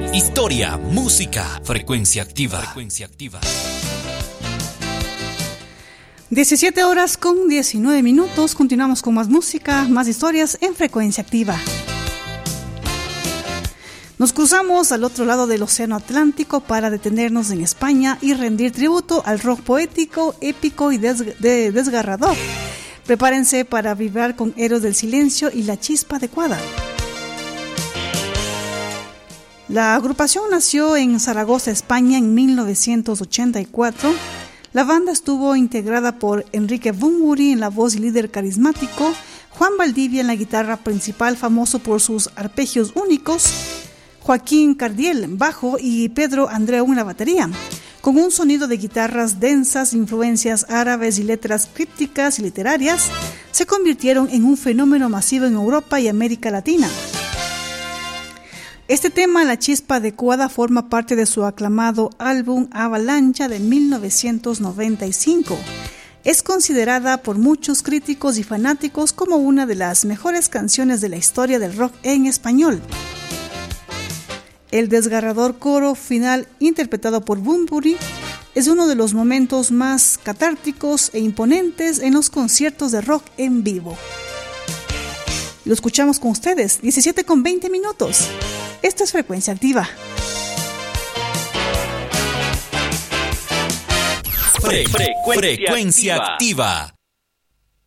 historia, música, frecuencia activa. 17 horas con 19 minutos. Continuamos con más música, más historias en frecuencia activa. Nos cruzamos al otro lado del Océano Atlántico para detenernos en España y rendir tributo al rock poético, épico y desgarrador. Prepárense para vibrar con Héroes del Silencio y La Chispa Adecuada. La agrupación nació en Zaragoza, España, en 1984. La banda estuvo integrada por Enrique Bunbury en la voz y líder carismático, Juan Valdivia en la guitarra principal, famoso por sus arpegios únicos, Joaquín Cardiel en bajo y Pedro Andreu en la batería, con un sonido de guitarras densas, influencias árabes y letras crípticas y literarias. Se convirtieron en un fenómeno masivo en Europa y América Latina. Este tema, La Chispa Adecuada, forma parte de su aclamado álbum Avalancha de 1995. Es considerada por muchos críticos y fanáticos como una de las mejores canciones de la historia del rock en español. El desgarrador coro final interpretado por Bunbury es uno de los momentos más catárticos e imponentes en los conciertos de rock en vivo. Lo escuchamos con ustedes, 17 con 20 minutos. Esto es Frecuencia Activa. Frecuencia activa.